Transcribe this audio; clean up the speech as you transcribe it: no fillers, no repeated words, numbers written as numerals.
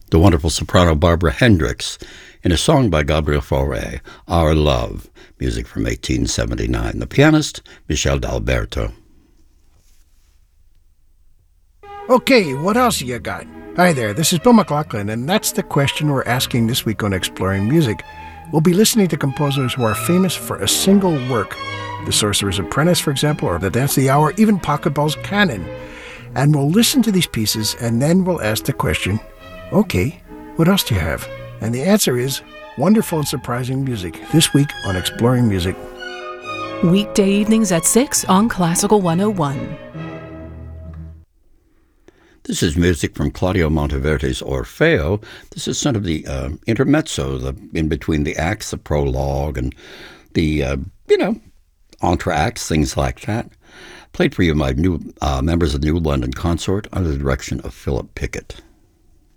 the wonderful soprano Barbara Hendricks, in a song by Gabriel Fauré, Our Love, music from 1879. The pianist, Michel D'Alberto. Okay, what else you got? Hi there, this is Bill McLaughlin, and that's the question we're asking this week on Exploring Music. We'll be listening to composers who are famous for a single work. The Sorcerer's Apprentice, for example, or The Dance of the Hour, even Pachelbel's Canon. And we'll listen to these pieces, and then we'll ask the question, okay, what else do you have? And the answer is wonderful and surprising music, this week on Exploring Music. Weekday evenings at 6 on Classical 101. This is music from Claudio Monteverdi's Orfeo. This is sort of the intermezzo, in between the acts, the prologue, and the, entr'actes, things like that. Played for you by members of the New London Consort under the direction of Philip Pickett.